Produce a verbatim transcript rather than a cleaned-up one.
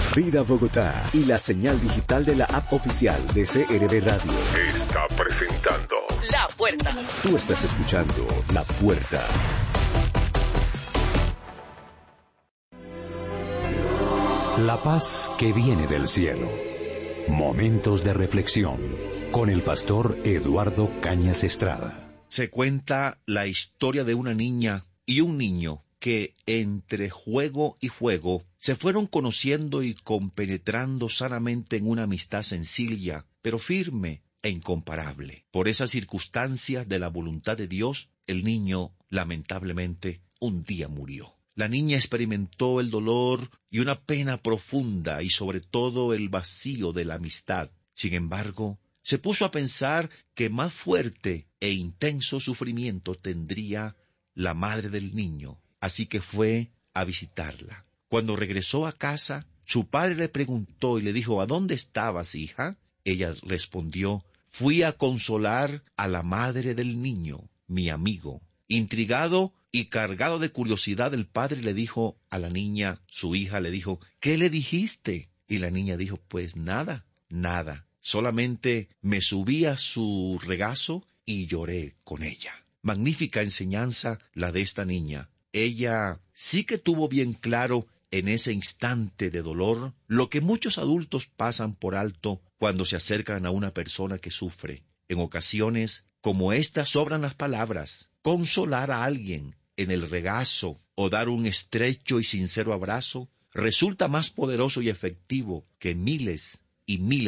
Vida Bogotá y la señal digital de la app oficial de C R V Radio. Está presentando La Puerta. Tú estás escuchando La Puerta. La paz que viene del cielo. Momentos de reflexión con el pastor Eduardo Cañas Estrada. Se cuenta la historia de una niña y un niño que entre juego y juego se fueron conociendo y compenetrando sanamente en una amistad sencilla, pero firme e incomparable. Por esas circunstancias de la voluntad de Dios, el niño, lamentablemente, un día murió. La niña experimentó el dolor y una pena profunda y sobre todo el vacío de la amistad. Sin embargo, se puso a pensar que más fuerte e intenso sufrimiento tendría la madre del niño, así que fue a visitarla. Cuando regresó a casa, su padre le preguntó y le dijo: ¿A dónde estabas, hija? Ella respondió: fui a consolar a la madre del niño, mi amigo. Intrigado y cargado de curiosidad, el padre le dijo a la niña, su hija, le dijo: ¿qué le dijiste? Y la niña dijo: pues nada, nada. Solamente me subí a su regazo y lloré con ella. Magnífica enseñanza la de esta niña. Ella sí que tuvo bien claro en ese instante de dolor lo que muchos adultos pasan por alto cuando se acercan a una persona que sufre. En ocasiones, como esta, sobran las palabras. Consolar a alguien en el regazo o dar un estrecho y sincero abrazo resulta más poderoso y efectivo que miles y miles